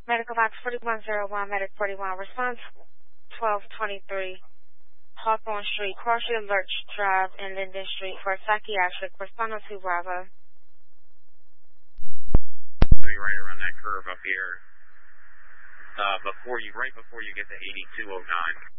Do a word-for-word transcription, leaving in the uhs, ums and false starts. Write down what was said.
Medical box forty-one oh one, Medic forty-one, response twelve twenty-three, Hawthorne Street, Crossview Lurch Drive, and Linden Street for a psychiatric. Respond to Bravo. So you're right around that curve up here, uh, before you, right before you get to eighty-two oh nine.